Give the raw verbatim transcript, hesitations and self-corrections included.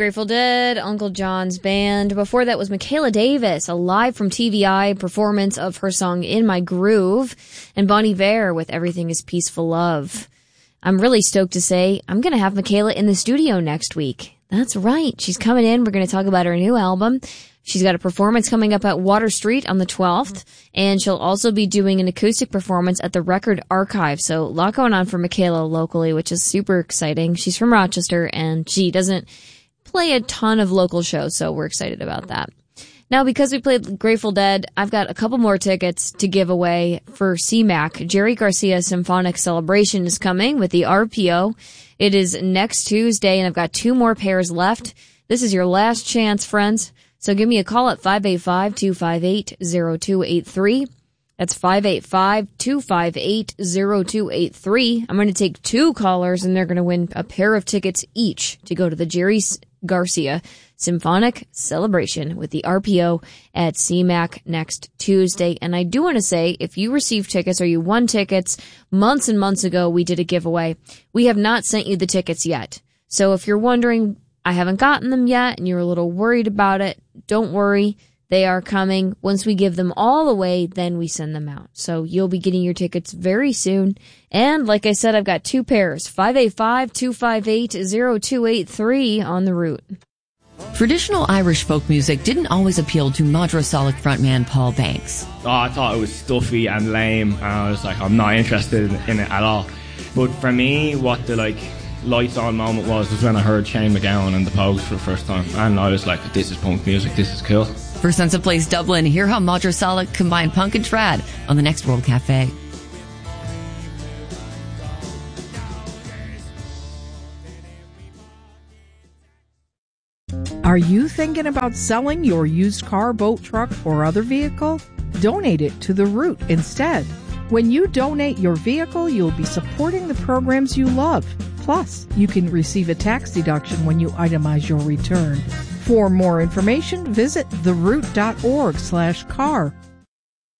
Grateful Dead, Uncle John's Band. Before that was Michaela Davis, a live from T V I performance of her song In My Groove, and Bon Iver with Everything is Peaceful Love. I'm really stoked to say I'm going to have Michaela in the studio next week. That's right. She's coming in. We're going to talk about her new album. She's got a performance coming up at Water Street on the twelfth, and she'll also be doing an acoustic performance at the Record Archive. So a lot going on for Michaela locally, which is super exciting. She's from Rochester, and she doesn't play a ton of local shows, so we're excited about that. Now, because we played Grateful Dead, I've got a couple more tickets to give away for C MAC. Jerry Garcia Symphonic Celebration is coming with the R P O. It is next Tuesday, and I've got two more pairs left. This is your last chance, friends. So give me a call at five eight five, two five eight, zero two eight three. That's five eight five, two five eight, zero two eight three. I'm going to take two callers, and they're going to win a pair of tickets each to go to the Jerry Garcia Symphonic Celebration with the R P O at C MAC next Tuesday. And I do want to say, if you received tickets or you won tickets months and months ago, we did a giveaway. We have not sent you the tickets yet. So if you're wondering, I haven't gotten them yet, and you're a little worried about it, don't worry. They are coming. Once we give them all away, then we send them out. So you'll be getting your tickets very soon. And like I said, I've got two pairs, five eight five, two five eight, zero two eight three on the route. Traditional Irish folk music didn't always appeal to Madrasalic frontman Paul Banks. Oh, I thought it was stuffy and lame, and I was like, I'm not interested in it at all. But for me, what the like lights on moment was was when I heard Shane MacGowan and the Pogues for the first time, and I was like, this is punk music, this is cool. For Sense of Place Dublin, hear how Madrasalic combined punk and trad on the next World Cafe. Are you thinking about selling your used car, boat, truck, or other vehicle? Donate it to The Root instead. When you donate your vehicle, you'll be supporting the programs you love. Plus, you can receive a tax deduction when you itemize your return. For more information, visit theroot.org slash car